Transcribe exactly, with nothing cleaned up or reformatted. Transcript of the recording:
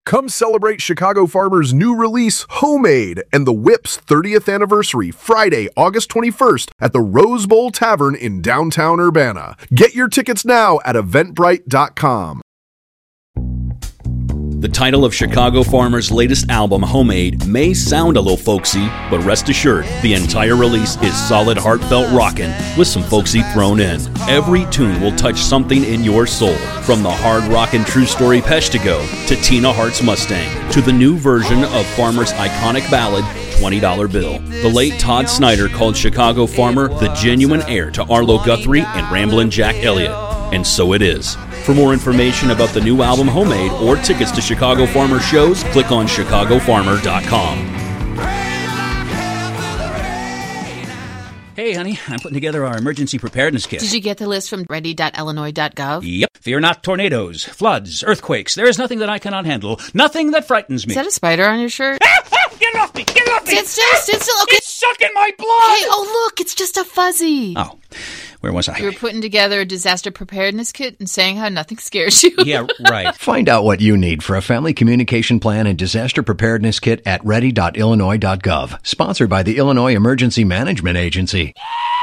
Come celebrate Chicago Farmer's new release, Homemade, and the Whip's thirtieth anniversary, Friday, August twenty-first, at the Rose Bowl Tavern in downtown Urbana. Get your tickets now at eventbrite dot com. The title of Chicago Farmer's latest album, Homemade, may sound a little folksy, but rest assured, the entire release is solid, heartfelt rockin' with some folksy thrown in. Every tune will touch something in your soul, from the hard rockin' True Story Peshtigo to Tina Hart's Mustang, to the new version of Farmer's iconic ballad, twenty dollar Bill. The late Todd Snyder called Chicago Farmer the genuine heir to Arlo Guthrie and Ramblin' Jack Elliott, and so it is. For more information about the new album Homemade or tickets to Chicago Farmer shows, click on chicago farmer dot com. Hey, honey, I'm putting together our emergency preparedness kit. Did you get the list from ready dot illinois dot gov? Yep. Fear not tornadoes, floods, earthquakes. There is nothing that I cannot handle. Nothing that frightens me. Is that a spider on your shirt? Ah, ah, get it off me! Get it off me! Sit still, sit still. Okay. It's sucking my blood! Hey, oh, look, it's just a fuzzy. Oh, where was I? You were putting together a disaster preparedness kit and saying how nothing scares you. Yeah, right. Find out what you need for a family communication plan and disaster preparedness kit at ready dot illinois dot gov. Sponsored by the Illinois Emergency Management Agency.